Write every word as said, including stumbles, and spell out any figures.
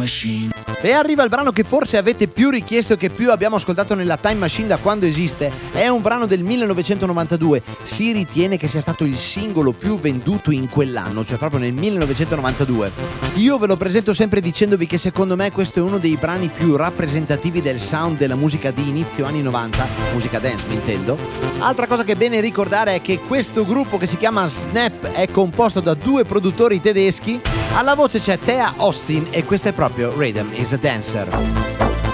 Machine. E arriva il brano che forse avete più richiesto e che più abbiamo ascoltato nella Time Machine da quando esiste. È un brano del millenovecentonovantadue. Si ritiene che sia stato il singolo più venduto in quell'anno, cioè proprio nel millenovecentonovantadue. Io ve lo presento sempre dicendovi che secondo me questo è uno dei brani più rappresentativi del sound della musica di inizio anni novanta, musica dance mi intendo. Altra cosa che è bene ricordare è che questo gruppo, che si chiama Snap, è composto da due produttori tedeschi. Alla voce c'è Thea Austin e questa è proprio Rhythm is a Dancer.